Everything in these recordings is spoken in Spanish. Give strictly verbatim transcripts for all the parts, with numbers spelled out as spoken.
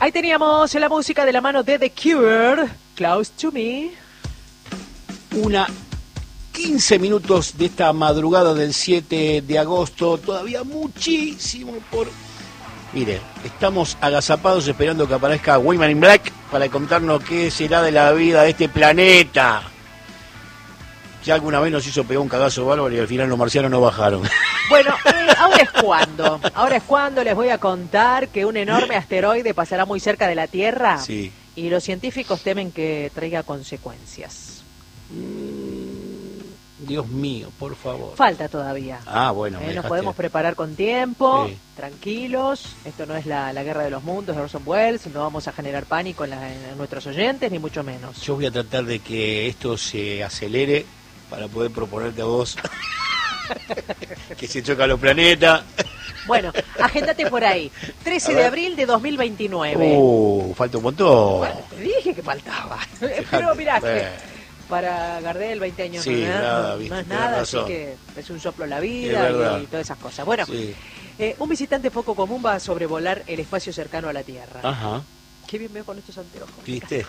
Ahí teníamos la música de la mano de The Cure, Close to Me. Una quince minutos de esta madrugada del siete de agosto, todavía muchísimo por... Mire, estamos agazapados esperando que aparezca Women in Black para contarnos qué será de la vida de este planeta. Ya alguna vez nos hizo pegar un cagazo bárbaro y al final los marcianos no bajaron. Bueno, eh, ahora es cuando. Ahora es cuando les voy a contar que un enorme asteroide pasará muy cerca de la Tierra. Sí. Y los científicos temen que traiga consecuencias. Mm, Dios mío, por favor. Falta todavía. Ah, bueno. Eh, me nos dejaste... podemos preparar con tiempo, sí. Tranquilos. Esto no es la, la guerra de los mundos de Orson Welles. No vamos a generar pánico en, la, en nuestros oyentes, ni mucho menos. Yo voy a tratar de que esto se acelere para poder proponerte a vos que se chocan los planetas. Bueno, agéndate por ahí. trece de abril de dos mil veintinueve. Uh, falta un montón. Bueno, te dije que faltaba. Fijate, Pero mirá, bueno. que para Gardel veinte años Sí, no, es nada, nada, no, viste, no es tenés nada, razón. así que es un soplo la Es vida verdad. y, y todas esas cosas. Bueno, Sí. eh, un visitante poco común va a sobrevolar el espacio cercano a la Tierra. Ajá. Qué bien veo con estos anteojos. ¿Viste?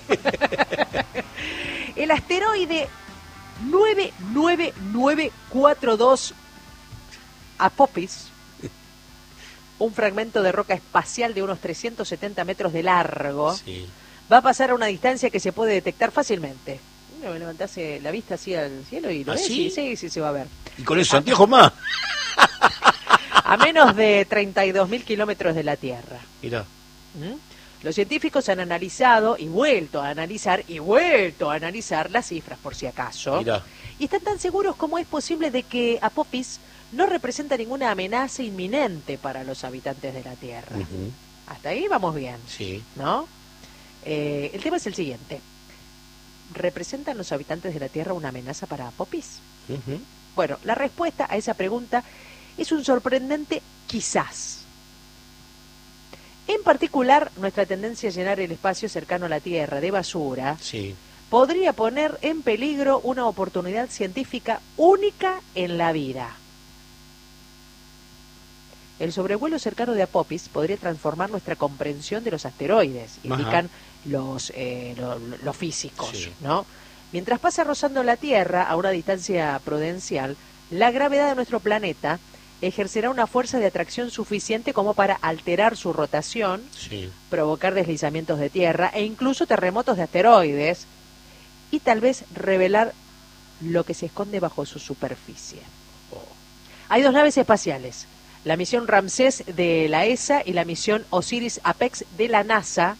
El asteroide nueve nueve nueve cuatro dos Apophis, un fragmento de roca espacial de unos trescientos setenta metros de largo, Sí. va a pasar a una distancia que se puede detectar fácilmente. Uno levantase la vista así al cielo y lo ¿Ah, ves, sí? sí, sí, sí, se va a ver. Y con esos anteojos más. A menos de treinta y dos mil kilómetros de la Tierra. Mirá. ¿Mm? Los científicos han analizado y vuelto a analizar y vuelto a analizar las cifras por si acaso. Mirá. Y están tan seguros como es posible de que Apophis no representa ninguna amenaza inminente para los habitantes de la Tierra. Uh-huh. Hasta ahí vamos bien, Sí. ¿no? Eh, el tema es el siguiente. ¿Representan los habitantes de la Tierra una amenaza para Apophis? Uh-huh. Bueno, la respuesta a esa pregunta es un sorprendente quizás. En particular, nuestra tendencia a llenar el espacio cercano a la Tierra de basura Sí. podría poner en peligro una oportunidad científica única en la vida. El sobrevuelo cercano de Apophis podría transformar nuestra comprensión de los asteroides, Ajá. indican los, eh, lo- los físicos, Sí. ¿no? Mientras pasa rozando la Tierra a una distancia prudencial, la gravedad de nuestro planeta ejercerá una fuerza de atracción suficiente como para alterar su rotación, Sí. provocar deslizamientos de tierra e incluso terremotos de asteroides, y tal vez revelar lo que se esconde bajo su superficie. Hay dos naves espaciales, la misión Ramsés de la E S A y la misión Osiris-Apex de la NASA,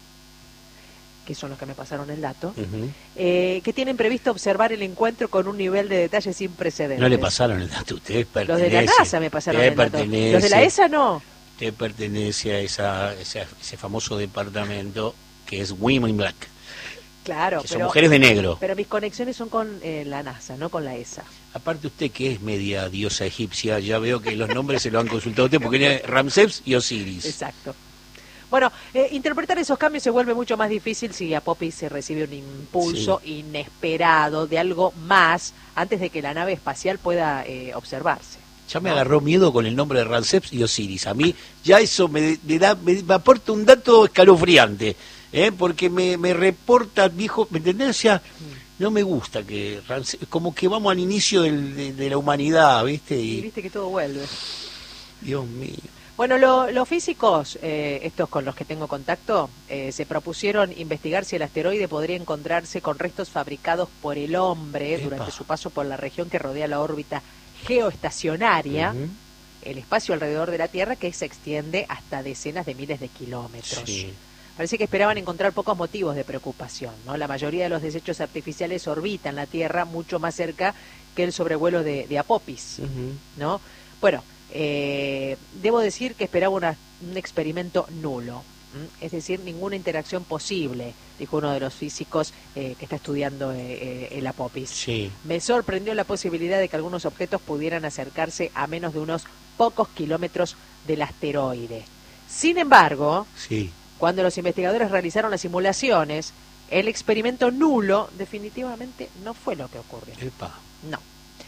que son los que me pasaron el dato, Uh-huh. eh, que tienen previsto observar el encuentro con un nivel de detalle sin precedentes. No le pasaron el dato, usted pertenece. Los de la NASA me pasaron usted el dato. pertenece, Los de la E S A no. Usted pertenece a esa, esa- ese famoso departamento que es Women in Black, Claro, que son pero, mujeres de negro. pero mis conexiones son con eh, la NASA, no con la E S A. Aparte usted que es media diosa egipcia, ya veo que los nombres se lo han consultado usted porque tiene Ramsés y Osiris. Exacto. Bueno, eh, interpretar esos cambios se vuelve mucho más difícil si Apophis se recibe un impulso Sí. inesperado de algo más antes de que la nave espacial pueda eh, observarse. Ya me agarró miedo con el nombre de Ramsés y Osiris. A mí ya eso me, me da, me, me aporta un dato escalofriante, ¿eh? Porque me, me reporta, viejo, ¿me entendés? O sea, no me gusta que Ramsés, como que vamos al inicio del- de, de la humanidad, ¿viste? Y Y, viste que todo vuelve. Dios mío. Bueno, lo- los físicos, eh, estos con los que tengo contacto, eh, se propusieron investigar si el asteroide podría encontrarse con restos fabricados por el hombre Epa. durante su paso por la región que rodea la órbita geoestacionaria, Ujú. el espacio alrededor de la Tierra que se extiende hasta decenas de miles de kilómetros. Sí. Parece que esperaban encontrar pocos motivos de preocupación, ¿no? La mayoría de los desechos artificiales orbitan la Tierra mucho más cerca que el sobrevuelo de, de Apophis, Ujú. ¿no? Bueno, eh, debo decir que esperaba una- un experimento nulo, ¿m? Es decir, ninguna interacción posible, dijo uno de los físicos eh, que está estudiando eh, eh, el Apophis. Sí. Me sorprendió la posibilidad de que algunos objetos pudieran acercarse a menos de unos pocos kilómetros del asteroide. Sin embargo, Sí. cuando los investigadores realizaron las simulaciones, el experimento nulo definitivamente no fue lo que ocurrió. Epa. No.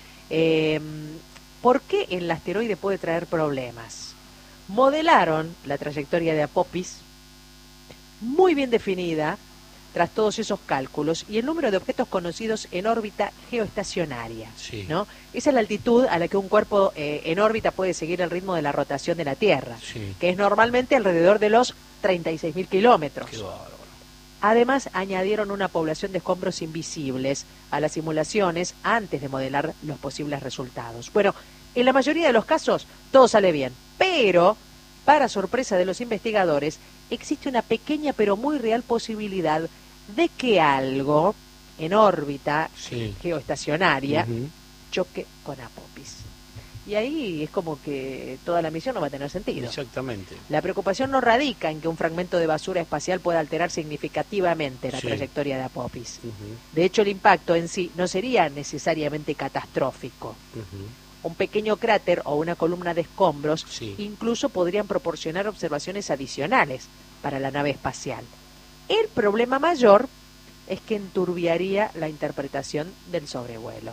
Eh, ¿Por qué el asteroide puede traer problemas? Modelaron la trayectoria de Apophis muy bien definida tras todos esos cálculos y el número de objetos conocidos en órbita geoestacionaria, Sí. ¿no? Esa es la altitud a la que un cuerpo eh, en órbita puede seguir el ritmo de la rotación de la Tierra, Sí. que es normalmente alrededor de los treinta y seis mil kilómetros. Qué bárbaro. Además, añadieron una población de escombros invisibles a las simulaciones antes de modelar los posibles resultados. Bueno, en la mayoría de los casos todo sale bien, pero, para sorpresa de los investigadores, existe una pequeña pero muy real posibilidad de que algo en órbita Sí. geoestacionaria Ujú. choque con Apophis. Y ahí es como que toda la misión no va a tener sentido. Exactamente. La preocupación no radica en que un fragmento de basura espacial pueda alterar significativamente la Sí. trayectoria de Apophis. Ujú. De hecho, el impacto en sí no sería necesariamente catastrófico. Ujú. Un pequeño cráter o una columna de escombros Sí. incluso podrían proporcionar observaciones adicionales para la nave espacial. El problema mayor es que enturbiaría la interpretación del sobrevuelo.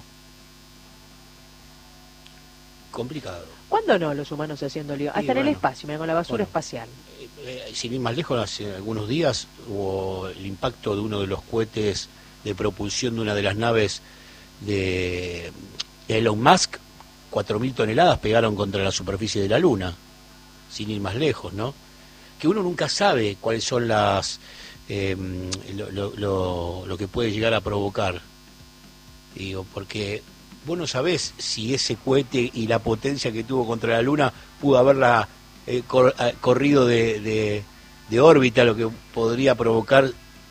Complicado. ¿Cuándo no los humanos haciendo lío? Sí, Hasta en el bueno. espacio, mira, con la basura Bueno. espacial. Eh, eh, sin ir más lejos, hace algunos días hubo el impacto de uno de los cohetes de propulsión de una de las naves de Elon Musk. Cuatro mil toneladas pegaron contra la superficie de la Luna, sin ir más lejos, ¿no? Que uno nunca sabe cuáles son las eh, lo, lo, lo, lo que puede llegar a provocar. Digo, porque vos no sabés si ese cohete y la potencia que tuvo contra la Luna pudo haberla eh, cor, eh, corrido de, de, de órbita, lo que podría provocar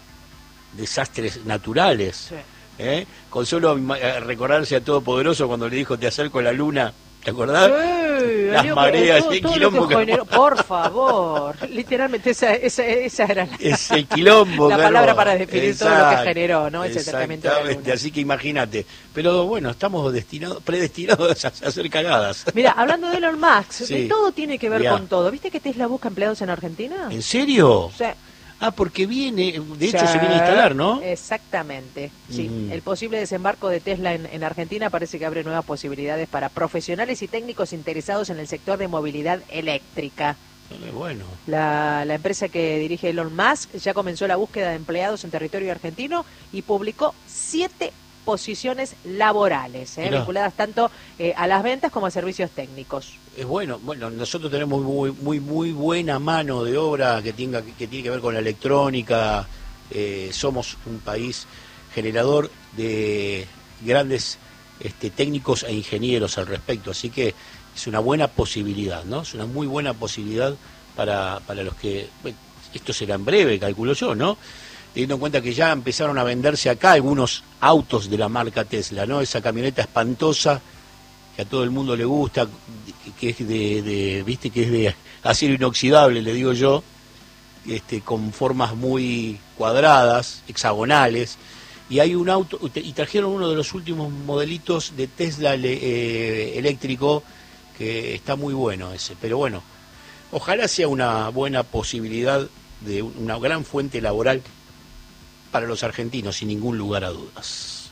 desastres naturales. Sí. ¿Eh? Con solo eh, recordarse a Todopoderoso cuando le dijo te acerco a la Luna, ¿te acordás? Sí, Las Dios, mareas todo- y el todo lo quilombo que que- generó- por favor, literalmente esa, esa, esa era la, Ese quilombo. la que palabra armó. para definir todo lo que Exacto, generó, ¿no? Ese acercamiento a la exactamente, Luna. así que imagínate. Pero bueno, estamos destinados, predestinados a a hacer cagadas. Mira, hablando de Elon Musk, Sí. todo tiene que ver Mirá. con todo. ¿Viste que Tesla busca empleados en Argentina? ¿En serio? Sí. Ah, porque viene, de hecho Sí, se viene a instalar, ¿no? Exactamente, sí. Mm. El posible desembarco de Tesla en, en Argentina parece que abre nuevas posibilidades para profesionales y técnicos interesados en el sector de movilidad eléctrica. Eh, Bueno, La, la empresa que dirige Elon Musk ya comenzó la búsqueda de empleados en territorio argentino y publicó siete posiciones laborales, ¿eh? Mirá. vinculadas tanto eh, a las ventas como a servicios técnicos. es bueno. Bueno, nosotros tenemos muy muy muy buena mano de obra que tenga que tiene que ver con la electrónica. Eh, somos un país generador de grandes este, técnicos e ingenieros al respecto, así que es una buena posibilidad, ¿no? Es una muy buena posibilidad para, para los que... bueno, esto será en breve, calculo yo, ¿no? Teniendo en cuenta que ya empezaron a venderse acá algunos autos de la marca Tesla, ¿no? Esa camioneta espantosa que a todo el mundo le gusta, que es de, de viste, que es de acero inoxidable, le digo yo, este, con formas muy cuadradas, hexagonales, y hay un auto, y trajeron uno de los últimos modelitos de Tesla eh, eléctrico, que está muy bueno ese, pero bueno, ojalá sea una buena posibilidad de una gran fuente laboral para los argentinos, sin ningún lugar a dudas.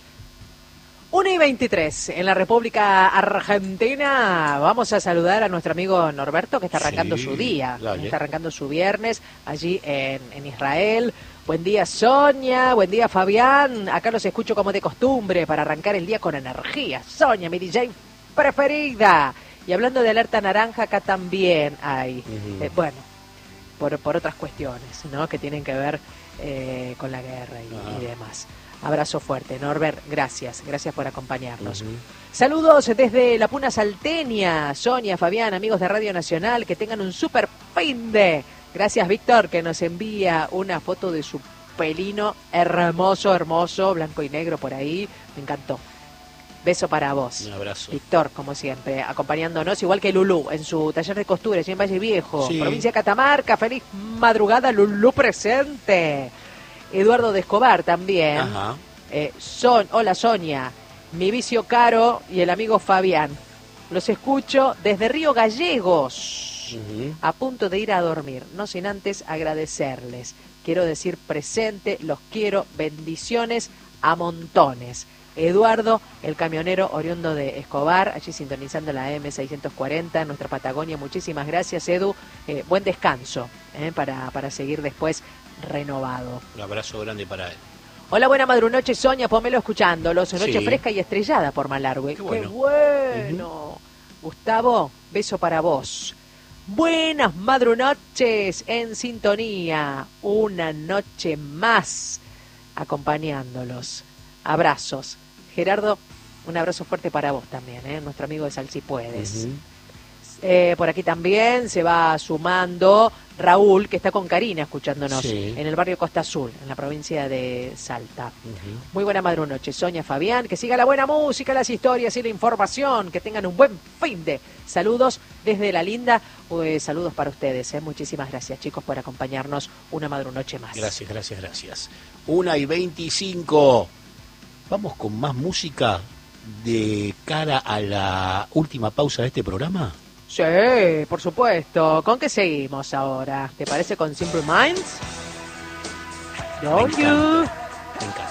una y veintitrés en la República Argentina. Vamos a saludar a nuestro amigo Norberto, que está arrancando Sí, su día, dale. está arrancando su viernes allí en, en Israel. Buen día, Sonia, buen día, Fabián. Acá los escucho como de costumbre para arrancar el día con energía. Sonia, mi D J preferida. Y hablando de alerta naranja, acá también hay, Ujú. eh, bueno, por, por otras cuestiones, ¿no? Que tienen que ver eh, con la guerra y, Ajá. y demás. Abrazo fuerte, Norbert, gracias, gracias por acompañarnos. Ujú. Saludos desde la Puna Salteña, Sonia, Fabián, amigos de Radio Nacional, que tengan un super fin de. Gracias, Víctor, que nos envía una foto de su pelino hermoso, hermoso, blanco y negro por ahí, me encantó. Beso para vos. Un abrazo. Víctor, como siempre, acompañándonos, igual que Lulú, en su taller de costura, allí en Valle Viejo, Sí. provincia de Catamarca. Feliz madrugada, Lulú presente. Eduardo de Escobar también. Ajá. Eh, Son, hola Sonia, mi vicio Caro y el amigo Fabián. Los escucho desde Río Gallegos, Ujú. a punto de ir a dormir, no sin antes agradecerles. Quiero decir presente, los quiero, bendiciones a montones. Eduardo, el camionero oriundo de Escobar, allí sintonizando la M seiscientos cuarenta en nuestra Patagonia. Muchísimas gracias, Edu. Eh, buen descanso eh, para, para seguir después renovado. Un abrazo grande para él. Hola, buena madrunoche, Sonia, Pomelo escuchándolos. Noche Sí. fresca y estrellada por Malargüe. Qué bueno. Qué bueno. Uh-huh. Gustavo, beso para vos. Buenas madrunoches en sintonía. Una noche más acompañándolos. Abrazos. Gerardo, un abrazo fuerte para vos también, ¿eh? Nuestro amigo de Sal Si Puedes. Uh-huh. Eh, por aquí también se va sumando Raúl, que está con Karina escuchándonos Sí. en el barrio Costa Azul, en la provincia de Salta. Uh-huh. Muy buena madrunoche, Sonia, Fabián, que siga la buena música, las historias y la información, que tengan un buen fin de saludos desde la linda, pues, saludos para ustedes, ¿eh? Muchísimas gracias, chicos, por acompañarnos una madrunoche más. Gracias, gracias, gracias. Una y veinticinco. Vamos con más música de cara a la última pausa de este programa. Sí, por supuesto. ¿Con qué seguimos ahora? ¿Te parece con Simple Minds? Me Don't you? encanta, me encanta.